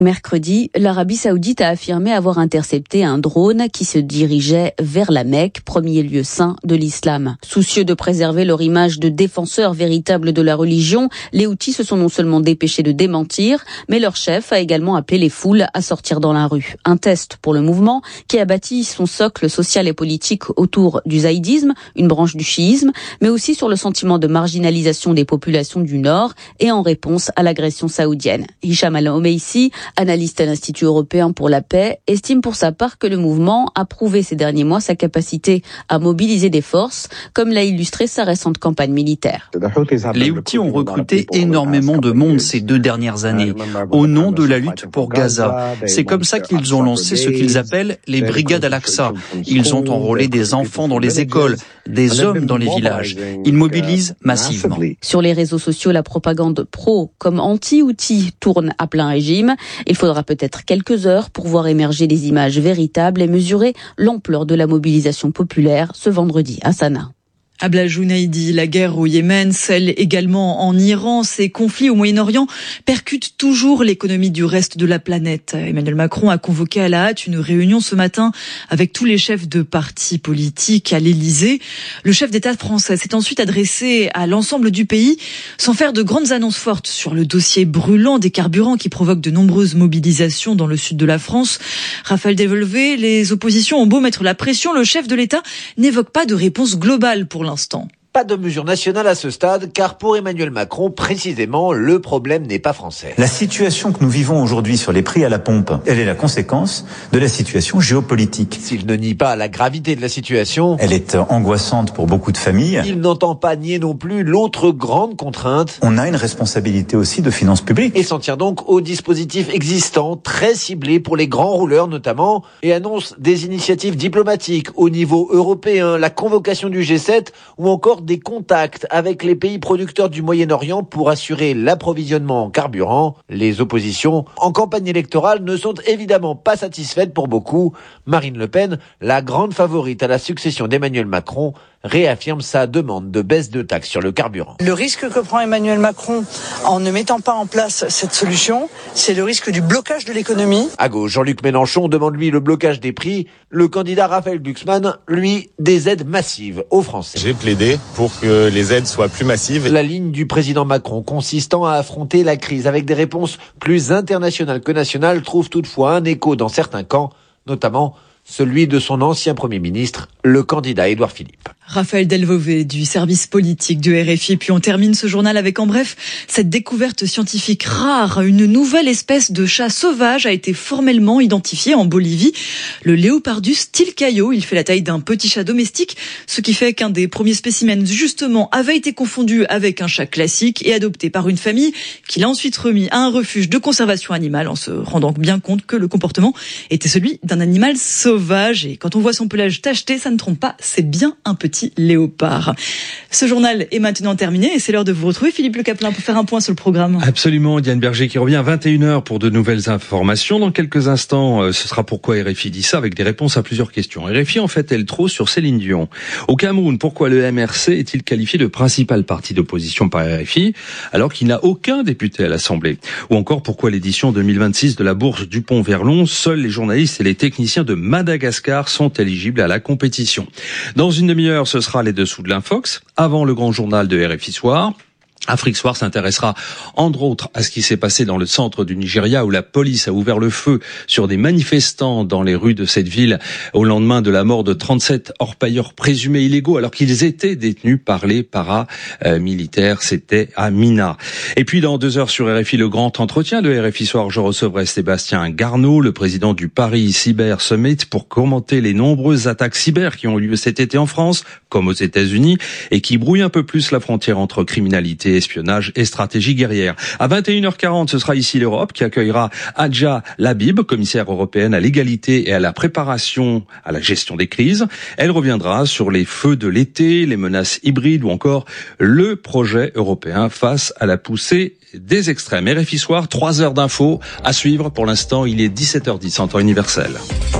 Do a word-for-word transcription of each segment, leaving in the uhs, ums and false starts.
Mercredi, l'Arabie Saoudite a affirmé avoir intercepté un drone qui se dirigeait vers la Mecque, premier lieu saint de l'islam. Soucieux de préserver leur image de défenseurs véritables de la religion, les Houthis se sont non seulement dépêchés de démentir, mais leur chef a également appelé les foules à sortir dans la rue. Un test pour le mouvement qui a bâti son socle social et politique autour du zaïdisme, une branche du chiisme, mais aussi sur le sentiment de marginalisation des populations du Nord et en réponse à l'agression saoudienne. Hicham Al-Omeissi, analyste à l'Institut européen pour la paix, estime pour sa part que le mouvement a prouvé ces derniers mois sa capacité à mobiliser des forces, comme l'a illustré sa récente campagne militaire. Les Houthis ont recruté énormément de monde ces deux dernières années, au nom de la lutte pour Gaza. C'est comme ça qu'ils ont lancé ce qu'ils appellent les brigades Al-Aqsa. Ils ont enrôlé des enfants dans les écoles, des hommes dans les villages. Ils mobilisent massivement. Sur les réseaux sociaux, la propagande pro comme anti-Houthis tourne à plein régime. Il faudra peut-être quelques heures pour voir émerger des images véritables et mesurer l'ampleur de la mobilisation populaire ce vendredi à Sanaa. Abla Jounaidi, la guerre au Yémen, celle également en Iran, ces conflits au Moyen-Orient percutent toujours l'économie du reste de la planète. Emmanuel Macron a convoqué à la hâte une réunion ce matin avec tous les chefs de partis politiques à l'Élysée. Le chef d'État français s'est ensuite adressé à l'ensemble du pays sans faire de grandes annonces fortes sur le dossier brûlant des carburants qui provoque de nombreuses mobilisations dans le sud de la France. Raphaël Delvolvé, les oppositions ont beau mettre la pression, le chef de l'État n'évoque pas de réponse globale pour l'instant. L'instant. Pas de mesure nationale à ce stade, car pour Emmanuel Macron, précisément, le problème n'est pas français. La situation que nous vivons aujourd'hui sur les prix à la pompe, elle est la conséquence de la situation géopolitique. S'il ne nie pas la gravité de la situation, elle est angoissante pour beaucoup de familles. Il n'entend pas nier non plus l'autre grande contrainte. On a une responsabilité aussi de finances publiques. Et s'en tient donc aux dispositifs existants, très ciblés pour les grands rouleurs notamment, et annonce des initiatives diplomatiques au niveau européen, la convocation du G sept ou encore des contacts avec les pays producteurs du Moyen-Orient pour assurer l'approvisionnement en carburant. Les oppositions en campagne électorale ne sont évidemment pas satisfaites pour beaucoup. Marine Le Pen, la grande favorite à la succession d'Emmanuel Macron, réaffirme sa demande de baisse de taxes sur le carburant. Le risque que prend Emmanuel Macron en ne mettant pas en place cette solution, c'est le risque du blocage de l'économie. À gauche, Jean-Luc Mélenchon demande lui le blocage des prix. Le candidat Raphaël Glucksmann, lui, des aides massives aux Français. J'ai plaidé pour que les aides soient plus massives. La ligne du président Macron consistant à affronter la crise avec des réponses plus internationales que nationales trouve toutefois un écho dans certains camps, notamment celui de son ancien Premier ministre, le candidat Édouard Philippe. Raphaël Delvolvé du service politique du R F I. Puis on termine ce journal avec, en bref, cette découverte scientifique rare. Une nouvelle espèce de chat sauvage a été formellement identifiée en Bolivie. Le Léopardus tilcaio. Il fait la taille d'un petit chat domestique, ce qui fait qu'un des premiers spécimens, justement, avait été confondu avec un chat classique et adopté par une famille qui l'a ensuite remis à un refuge de conservation animale en se rendant bien compte que le comportement était celui d'un animal sauvage. Et quand on voit son pelage tacheté, ça ne trompe pas, c'est bien un petit léopard. Ce journal est maintenant terminé et c'est l'heure de vous retrouver, Philippe Le Caplin, pour faire un point sur le programme. Absolument, Diane Berger qui revient à vingt et une heures pour de nouvelles informations. Dans quelques instants, ce sera pourquoi R F I dit ça, avec des réponses à plusieurs questions. R F I en fait-elle trop sur Céline Dion? Au Cameroun, pourquoi le M R C est-il qualifié de principal parti d'opposition par R F I alors qu'il n'a aucun député à l'Assemblée? Ou encore pourquoi l'édition deux mille vingt-six de la bourse Dupont-Verlon, seuls les journalistes et les techniciens de Madagascar sont éligibles à la compétition? Dans une demi-heure, ce sera les dessous de l'Infox, avant le grand journal de R F I Soir. Afrique Soir s'intéressera, entre autres, à ce qui s'est passé dans le centre du Nigeria où la police a ouvert le feu sur des manifestants dans les rues de cette ville au lendemain de la mort de trente-sept orpailleurs présumés illégaux alors qu'ils étaient détenus par les paramilitaires. C'était à Mina. Et puis dans deux heures sur R F I, le grand entretien de R F I Soir, je recevrai Sébastien Garneau, le président du Paris Cyber Summit, pour commenter les nombreuses attaques cyber qui ont eu lieu cet été en France, comme aux États-Unis, et qui brouillent un peu plus la frontière entre criminalité, espionnage et stratégie guerrière. À vingt et une heures quarante, ce sera ici l'Europe qui accueillera Hadja Labib, commissaire européenne à l'égalité et à la préparation à la gestion des crises. Elle reviendra sur les feux de l'été, les menaces hybrides ou encore le projet européen face à la poussée des extrêmes. R F I Soir, trois heures d'infos à suivre. Pour l'instant, il est dix-sept heures dix en temps universel.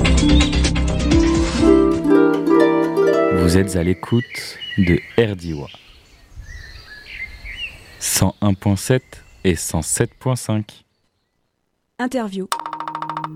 Vous êtes à l'écoute de R D I W A. cent un virgule sept et cent sept virgule cinq. Interview.